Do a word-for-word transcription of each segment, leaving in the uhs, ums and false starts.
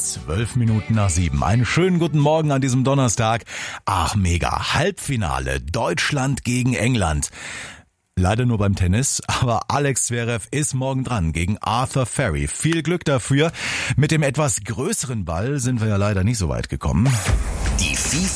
Zwölf Minuten nach sieben. Einen schönen guten Morgen an diesem Donnerstag. Ach, mega. Halbfinale. Deutschland gegen England. Leider nur beim Tennis, aber Alex Zverev ist morgen dran gegen Arthur Ferry. Viel Glück dafür. Mit dem etwas größeren Ball sind wir ja leider nicht so weit gekommen. Die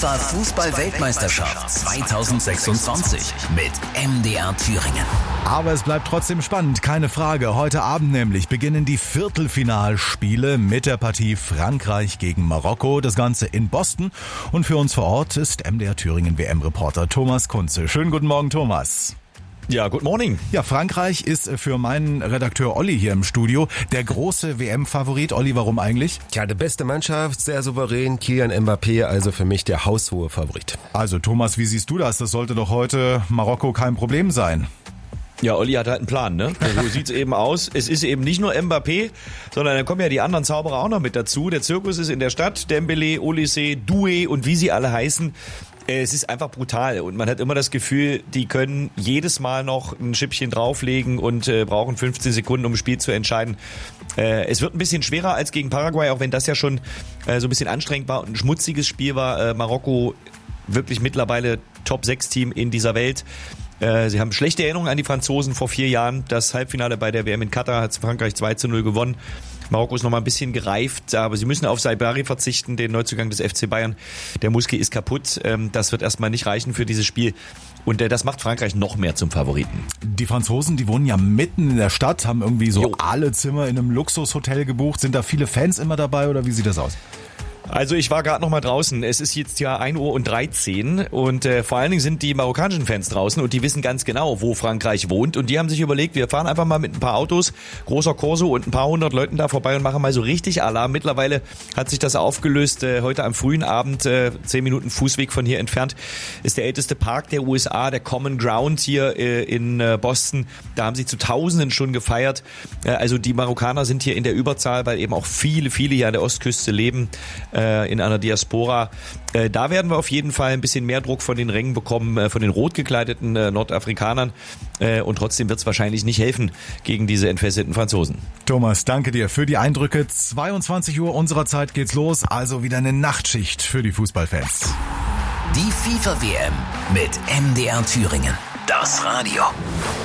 FIFA-Fußball-Weltmeisterschaft zweitausendsechsundzwanzig mit M D R Thüringen. Aber es bleibt trotzdem spannend, keine Frage. Heute Abend nämlich beginnen die Viertelfinalspiele mit der Partie Frankreich gegen Marokko. Das Ganze in Boston. Und für uns vor Ort ist M D R Thüringen W M-Reporter Thomas Kunze. Schönen guten Morgen, Thomas. Ja, good morning. Ja, Frankreich ist für meinen Redakteur Olli hier im Studio der große W M-Favorit. Olli, warum eigentlich? Tja, die beste Mannschaft, sehr souverän, Kylian Mbappé, also für mich der haushohe Favorit. Also Thomas, wie siehst du das? Das sollte doch heute Marokko kein Problem sein. Ja, Olli hat halt einen Plan, ne? So sieht's eben aus. Es ist eben nicht nur Mbappé, sondern da kommen ja die anderen Zauberer auch noch mit dazu. Der Zirkus ist in der Stadt, Dembélé, Olise, Doué und wie sie alle heißen. Es ist einfach brutal und man hat immer das Gefühl, die können jedes Mal noch ein Schippchen drauflegen und äh, brauchen fünfzehn Sekunden, um ein Spiel zu entscheiden. Äh, es wird ein bisschen schwerer als gegen Paraguay, auch wenn das ja schon äh, so ein bisschen anstrengend war und ein schmutziges Spiel war. Äh, Marokko wirklich mittlerweile Top sechs Team in dieser Welt. Äh, sie haben schlechte Erinnerungen an die Franzosen vor vier Jahren. Das Halbfinale bei der W M in Katar hat Frankreich zwei zu null gewonnen. Marokko ist noch mal ein bisschen gereift, aber sie müssen auf Saibari verzichten, den Neuzugang des F C Bayern. Der Muskel ist kaputt. Das wird erstmal nicht reichen für dieses Spiel. Und das macht Frankreich noch mehr zum Favoriten. Die Franzosen, die wohnen ja mitten in der Stadt, haben irgendwie so Jo. alle Zimmer in einem Luxushotel gebucht. Sind da viele Fans immer dabei oder wie sieht das aus? Also ich war gerade noch mal draußen. Es ist jetzt ja ein Uhr und dreizehn und äh, vor allen Dingen sind die marokkanischen Fans draußen und die wissen ganz genau, wo Frankreich wohnt. Und die haben sich überlegt, wir fahren einfach mal mit ein paar Autos, großer Corso und ein paar hundert Leuten da vorbei und machen mal so richtig Alarm. Mittlerweile hat sich das aufgelöst. Äh, heute am frühen Abend, äh, zehn Minuten Fußweg von hier entfernt, ist der älteste Park der U S A, der Common Ground hier äh, in äh, Boston. Da haben sie zu Tausenden schon gefeiert. Äh, also die Marokkaner sind hier in der Überzahl, weil eben auch viele, viele hier an der Ostküste leben. In einer Diaspora. Da werden wir auf jeden Fall ein bisschen mehr Druck von den Rängen bekommen, von den rot gekleideten Nordafrikanern. Und trotzdem wird es wahrscheinlich nicht helfen gegen diese entfesselten Franzosen. Thomas, danke dir für die Eindrücke. zweiundzwanzig Uhr unserer Zeit geht's los, also wieder eine Nachtschicht für die Fußballfans. Die FIFA-W M mit M D R Thüringen. Das Radio.